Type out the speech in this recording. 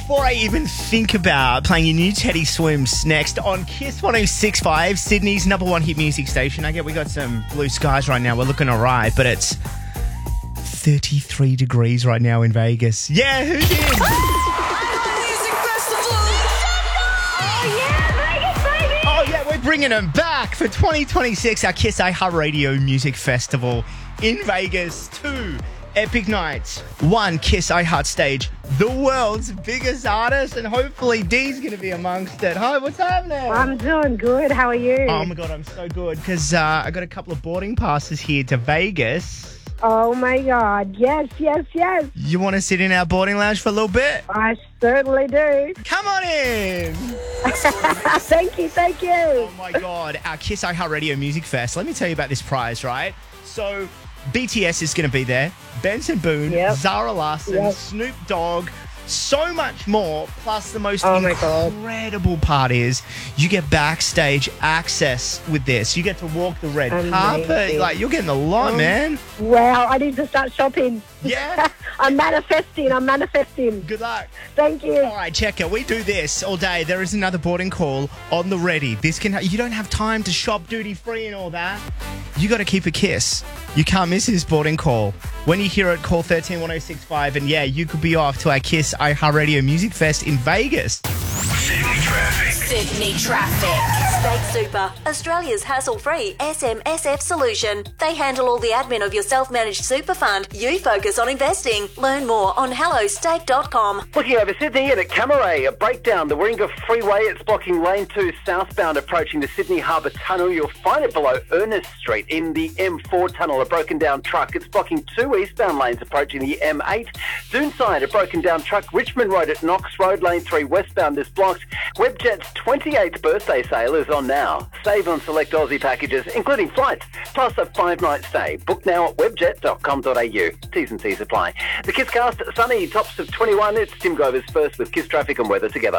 Before I even think about playing your new Teddy Swims next on Kiss 106.5, Sydney's number one hit music station. I get we got some blue skies right now. We're looking all right, but it's 33 degrees right now in Vegas. Yeah, who's in? Oh, yeah, we're bringing them back for 2026, our Kiss iHeartRadio Music Festival in Vegas. 2 epic nights, 1 Kiss iHeart stage, the world's biggest artist, and hopefully Dee's going to be amongst it. Hi, what's happening? I'm doing good. How are you? Oh, my God, I'm so good because I got a couple of boarding passes here to Vegas. Oh, my God. Yes. You want to sit in our boarding lounge for a little bit? I certainly do. Come on in. Thank you. Oh, my God. Our Kiss iHeartRadio Music Fest. Let me tell you about this prize, right? So BTS is going to be there. Benson Boone, Zara Larsson, Snoop Dogg, so much more. Plus the most incredible part is you get backstage access with this. You get to walk the red carpet. Like, you're getting a lot, man. Wow, I need to start shopping. Yeah. I'm manifesting. Good luck. Thank you. All right, check it. We do this all day. There is another boarding call on the ready. This can. You don't have time to shop duty free and all that. You got to keep a Kiss. You can't miss this boarding call. When you hear it, call 131065, and yeah, you could be off to our Kiss iHeartRadio Music Fest in Vegas. Sydney Traffic. Stake Super, Australia's hassle-free SMSF solution. They handle all the admin of your self-managed super fund. You focus on investing. Learn more on hellostake.com. Looking over Sydney and at Camaray, a breakdown. The Warringah Freeway, it's blocking lane 2 southbound approaching the Sydney Harbour Tunnel. You'll find it below Ernest Street. In the M4 tunnel, a broken down truck. It's blocking 2 eastbound lanes approaching the M8. Doonside, a broken down truck. Richmond Road at Knox Road, lane 3 westbound is blocked. Webjet's 28th birthday sale is on now. Save on select Aussie packages, including flights, plus a 5-night stay. Book now at webjet.com.au. T's and C's apply. The Kiss Cast, sunny, tops of 21. It's Tim Grover's first with Kiss Traffic and weather together.